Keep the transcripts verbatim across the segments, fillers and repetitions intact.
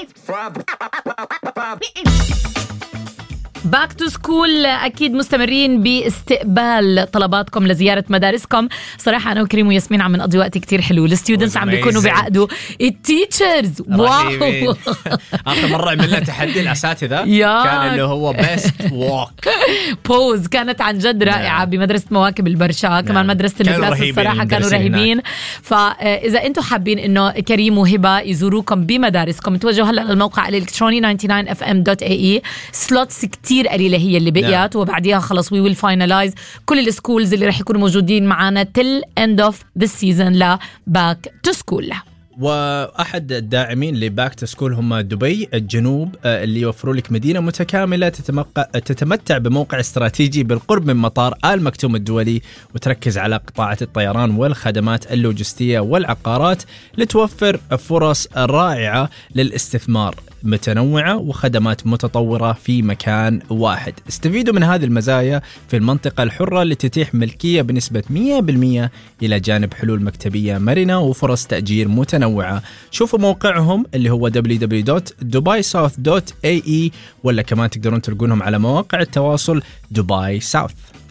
باك تو سكول أكيد مستمرين باستقبال طلباتكم لزيارة مدارسكم. صراحة أنا وكريم وياسمين عم نقضي وقت كتير حلو. الستودنتس عم بيكونوا بيعقدوا التيتشرز. واو. آخر مرة عملنا تحدي الأساتذة كان اللي هو بيست ووك بوز، كانت عن جد رائعة بمدرسة مواكب البرشا. كمان مدرسة الكلاس الصراحة كانوا رهيبين. فإذا أنتم حابين إنه كريم وهبة يزوروكم بمدارسكم توجهوا هلا للموقع الإلكتروني تسعة وتسعين اف ام دوت اي اي. سلوتس كتير قليلة هي اللي بقيت وبعديها خلص we will finalize كل السكولز اللي رح يكونوا موجودين معنا till end of the season ل back to school. وأحد الداعمين لباك تو سكول هم دبي الجنوب اللي يوفروا لك مدينة متكاملة تتمتع بموقع استراتيجي بالقرب من مطار آل مكتوم الدولي، وتركز على قطاعات الطيران والخدمات اللوجستية والعقارات لتوفر فرص رائعة للاستثمار متنوعة وخدمات متطورة في مكان واحد. استفيدوا من هذه المزايا في المنطقة الحرة اللي تتيح ملكية بنسبة مية بالمية إلى جانب حلول مكتبية مرنة وفرص تأجير متنوعة. شوفوا موقعهم اللي هو دبليو دبليو دبليو دوت دبي ساوث دوت اي اي، ولا كمان تقدرون تلقونهم على مواقع التواصل دبي ساوث.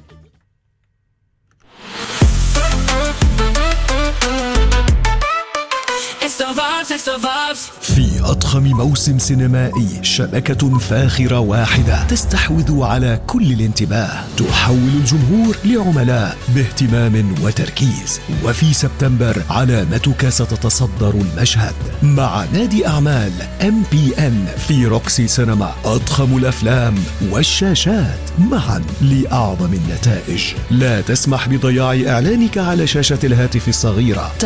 في أضخم موسم سينمائي شبكة فاخرة واحدة تستحوذ على كل الانتباه، تحول الجمهور لعملاء باهتمام وتركيز. وفي سبتمبر علامتك ستتصدر المشهد مع نادي أعمال إم بي إن في روكسي سينما. أضخم الأفلام والشاشات معا لأعظم النتائج. لا تسمح بضياع إعلانك على شاشة الهاتف الصغيرة.